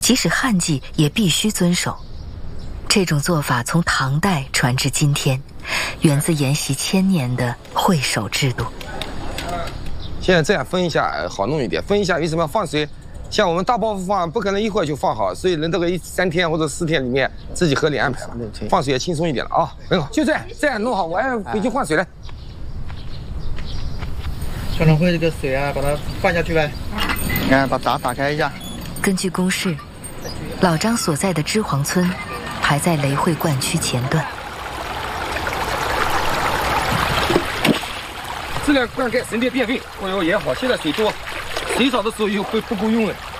即使旱季也必须遵守。这种做法从唐代传至今天，源自沿袭1000年的会守制度。 现在这样分一下好弄一点，分一下为什么要放水？像我们大包放不可能一会儿就放好，所以能这个3天或者4天里面自己合理安排嘛，放水也轻松一点了啊。很好，就这样弄好，我还回去换水了。 小龙会这个水啊，把它放下去呗。你看，把闸打开一下。 根据公示，老张所在的支黄村排在雷汇灌区前段。 这个灌溉省点电费，也好。现在水多，水少的时候又不够用了。